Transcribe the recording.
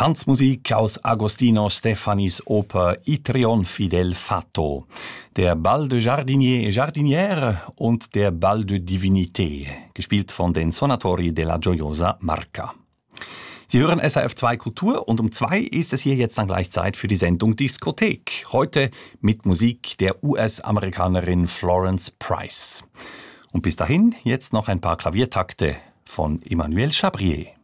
Tanzmusik aus Agostino Stefanis Oper I Trionfi del Fato, der Bal de Jardinier et Jardinière und der Bal de Divinité, gespielt von den Sonatori della Gioiosa Marca. Sie hören SRF 2 Kultur und um 2 ist es hier jetzt dann gleich Zeit für die Sendung Diskothek. Heute mit Musik der US-Amerikanerin Florence Price. Und bis dahin jetzt noch ein paar Klaviertakte von Emmanuel Chabrier.